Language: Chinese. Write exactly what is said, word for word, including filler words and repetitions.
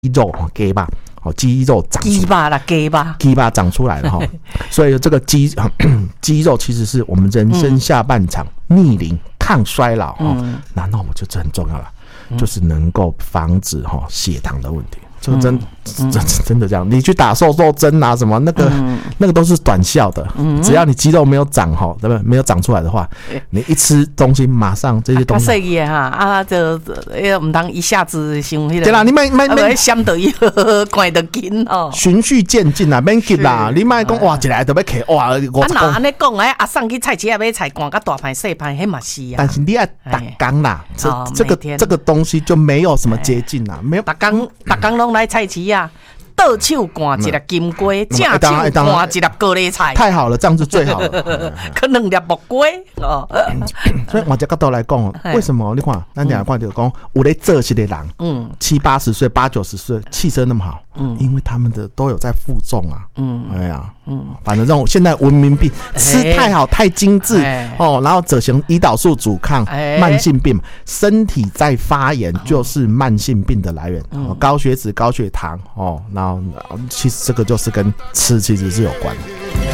肉鸡吧，哦，鸡肉长鸡吧啦，鸡吧， 鸡吧长出来了哈，所以这个鸡鸡肉其实是我们人生下半场逆龄抗衰老哈，那那我们就这很重要了，就是能够防止哈血糖的问题。这个真、嗯、真真的这样，你去打瘦瘦针啊什么那个、嗯、那个都是短效的，嗯、只要你肌肉没有长哈，对不对？没有长出来的话，你一吃东西马上这些东西。啊，细个哈啊，就呃唔当一下子伤迄个。 对啦，你卖卖卖想得伊关得紧哦。 循序渐进啦，免急啦，你卖讲哇一来就要起哇。 啊那安尼讲哎，阿送去菜市啊买菜，赶个大盘细盘，迄嘛是啊。 但是你要打工啦，这、哦、这个这个东西就没有什么捷径啦，没有打工打工拢。来菜市啊，倒手灌一粒金龟，正手灌一粒高丽菜， 太好了，这样子最好了。 可两粒木龟哦。 所以换这角度来讲，为什么你看，咱讲看就讲，有咧做事的人，嗯，七八十岁、八九十岁，气色那么好，嗯，因为他们的都有在负重啊，嗯，哎呀，嗯，反正这种现在文明病，吃太好、太精致哦，然后则行胰岛素阻抗，慢性病，身体在发炎就是慢性病的来源，高血脂、高血糖哦，然后其实这个就是跟吃其实是有关的。